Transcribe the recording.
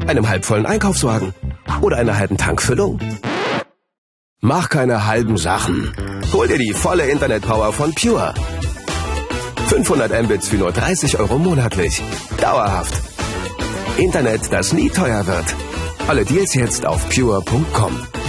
einem halbvollen Einkaufswagen oder einer halben Tankfüllung? Mach keine halben Sachen. Hol dir die volle Internetpower von Pure. 500 Mbits für nur 30 € monatlich. Dauerhaft. Internet, das nie teuer wird. Alle Deals jetzt auf pure.com.